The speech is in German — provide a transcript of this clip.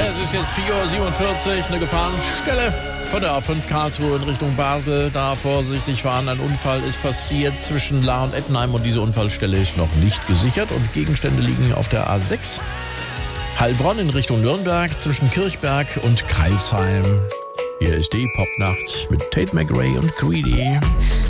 Es ist jetzt 4:47 Uhr, eine Gefahrenstelle von der A5 Karlsruhe in Richtung Basel. Da vorsichtig fahren, ein Unfall ist passiert zwischen Lahr und Ettenheim und diese Unfallstelle ist noch nicht gesichert und Gegenstände liegen auf der A6. Heilbronn in Richtung Nürnberg zwischen Kirchberg und Crailsheim. Hier ist die Popnacht mit Tate McRae und Greedy.